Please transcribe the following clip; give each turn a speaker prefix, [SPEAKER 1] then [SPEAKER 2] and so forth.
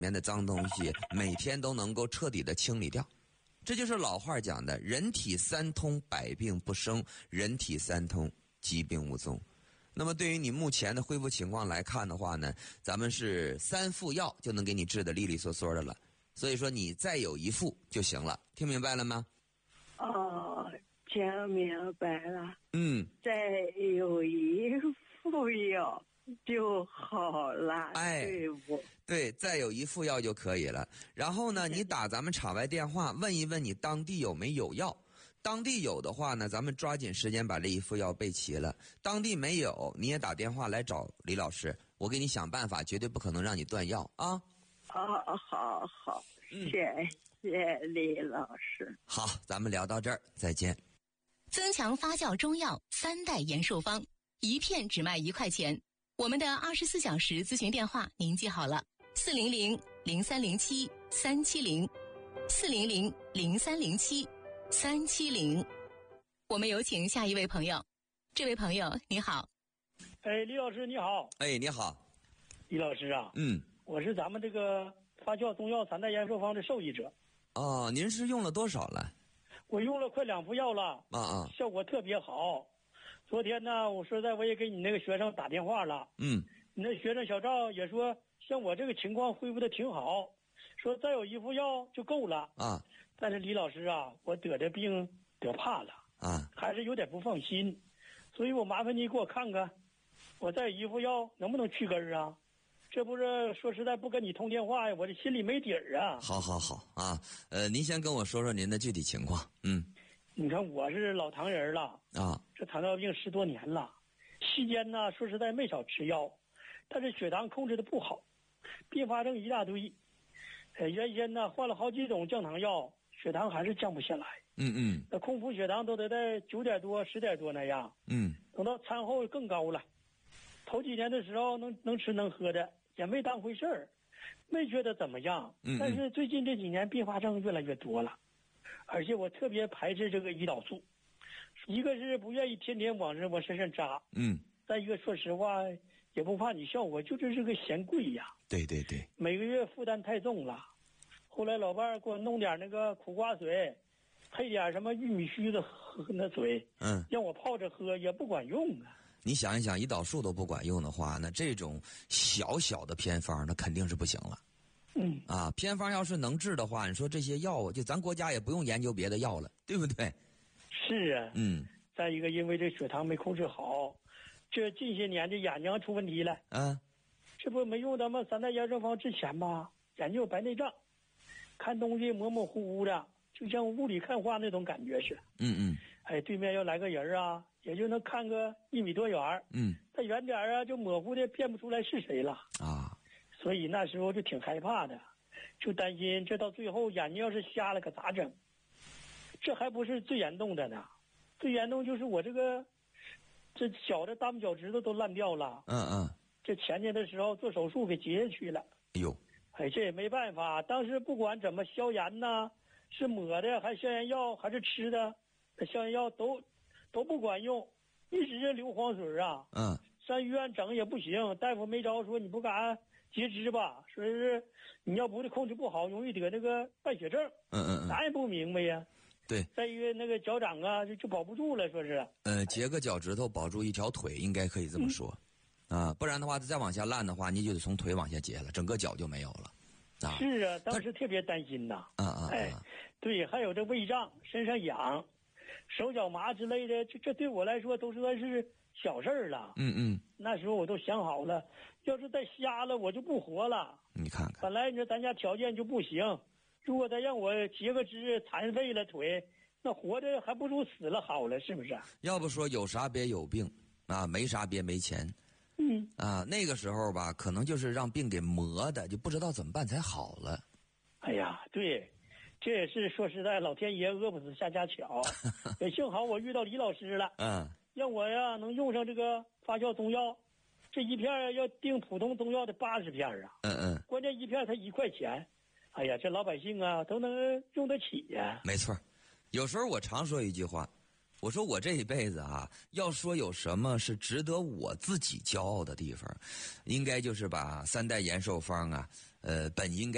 [SPEAKER 1] 面的脏东西每天都能够彻底的清理掉。这就是老话讲的人体三通百病不生，人体三通疾病无踪。那么对于你目前的恢复情况来看的话呢，咱们是3副药就能给你治得利利索索的了，所以说你再有1副就行了。听明白了吗？
[SPEAKER 2] 哦，听明白了。再有1副药就好了。对不？
[SPEAKER 1] 对，再有1副药就可以了。然后呢，你打咱们场外电话问一问你当地有没有药。当地有的话呢，咱们抓紧时间把这1副药备齐了。当地没有，你也打电话来找李老师，我给你想办法，绝对不可能让你断药啊。
[SPEAKER 2] 好，谢谢李老师。
[SPEAKER 1] 好，咱们聊到这儿，再见。
[SPEAKER 3] 增强发酵中药3代延寿方，1片只卖1块钱。我们的24小时咨询电话您记好了，400-0307-370，400-0307-370。我们有请下一位朋友。这位朋友你好。
[SPEAKER 4] 李老师你好。
[SPEAKER 1] 你好。
[SPEAKER 4] 李老师啊，我是咱们这个发酵中药3代延寿方的受益者。
[SPEAKER 1] 哦，您是用了多少了？
[SPEAKER 4] 我用了快2副药了。效果特别好。昨天呢，我说我也给你那个学生打电话了。你那学生小赵也说，像我这个情况恢复的挺好，说再有1副药就够了。但是李老师啊，我得这病得怕了。还是有点不放心，所以我麻烦你给我看看，我再1副药能不能去根啊？这不是说实在不跟你通电话呀，我这心里没底儿啊。
[SPEAKER 1] 好啊，您先跟我说说您的具体情况。
[SPEAKER 4] 你看我是老糖人了这糖尿病10多年了，期间呢说实在没少吃药，但是血糖控制的不好，并发症一大堆。原先呢换了好几种降糖药，血糖还是降不下来。那空腹血糖都得在9点多10点多那样。等到餐后更高了。头几年的时候能吃能喝的也没当回事儿，没觉得怎么样。但是最近这几年并发症越来越多了，而且我特别排斥这个胰岛素。一个是不愿意天天往身上扎，再一个说实话也不怕你笑我，就是这个嫌贵呀。
[SPEAKER 1] 对，
[SPEAKER 4] 每个月负担太重了。后来老伴儿给我弄点那个苦瓜水，配点什么玉米须子那水，让我泡着喝也不管用啊。
[SPEAKER 1] 你想一想，胰岛素都不管用的话，那这种小的偏方那肯定是不行了。偏方要是能治的话，你说这些药就咱国家也不用研究别的药了，对不对？
[SPEAKER 4] 是啊。再一个因为这血糖没控制好，这近些年这眼睛出问题了。这不没用咱们3代延寿方之前吧，眼睛有白内障，看东西模模糊糊的，就像雾里看花那种感觉似的。对面要来个人啊，也就能看个1米多远。再远点啊，就模糊的辨不出来是谁了。所以那时候就挺害怕的，就担心这到最后眼睛要是瞎了可咋整。这还不是最严重的呢，最严重就是我这小的大拇脚趾头都烂掉了。这前年的时候做手术给截下去了。这也没办法，当时不管怎么消炎呢，是抹的还是消炎药还是吃的，消炎药都不管用，一直流黄水啊。上医院整也不行，大夫没招，说你不敢截肢吧，说是你要不是控制不好容易得那个败血症。咱也不明白呀。
[SPEAKER 1] 对，
[SPEAKER 4] 再一个那个脚掌啊就保不住了，说是
[SPEAKER 1] 截个脚趾头保住1条腿，应该可以这么说。不然的话再往下烂的话，你就得从腿往下截了，整个脚就没有了。
[SPEAKER 4] 是啊，当时特别担心呐。对，还有这胃胀、身上痒、手脚麻之类的，这对我来说都算是小事儿了。那时候我都想好了，要是再瞎了我就不活了。
[SPEAKER 1] 你看看，
[SPEAKER 4] 本来你说咱家条件就不行，如果再让我截个肢残废了腿，那活着还不如死了好了，是不是？
[SPEAKER 1] 要不说有啥别有病没啥别没钱。那个时候吧，可能就是让病给磨的，就不知道怎么办才好了。
[SPEAKER 4] 哎呀，对，这也是说实在，老天爷饿不死瞎家巧。也幸好我遇到李老师了。让我呀能用上这个发酵中药，这一片要订普通中药的80片啊。关键一片才1块钱。哎呀，这老百姓啊都能用得起呀。
[SPEAKER 1] 没错，有时候我常说一句话，我说我这一辈子要说有什么是值得我自己骄傲的地方，应该就是把3代延寿方本应该